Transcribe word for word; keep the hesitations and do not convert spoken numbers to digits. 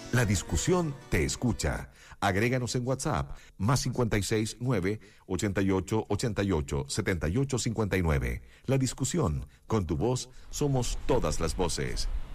La discusión te escucha. Agréganos en WhatsApp, más cincuenta y seis nueve, ochenta y ocho, ochenta y ocho, setenta y ocho cincuenta y nueve. La discusión, con tu voz, somos todas las voces.